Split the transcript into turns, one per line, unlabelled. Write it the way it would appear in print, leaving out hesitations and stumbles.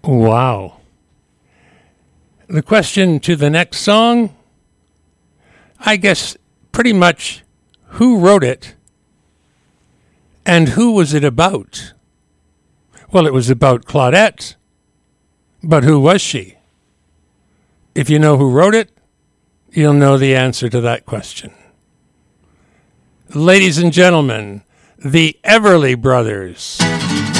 Wow. The question to the next song, I guess pretty much who wrote it and who was it about? Well, it was about Claudette, but who was she? If you know who wrote it, you'll know the answer to that question. Ladies and gentlemen, the Everly Brothers.